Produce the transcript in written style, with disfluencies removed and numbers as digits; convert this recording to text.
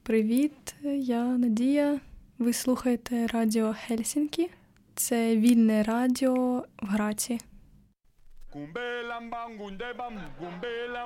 Привіт, я Надія. Ви слухаєте Радіо Хельсінкі. Це вільне радіо в Граці.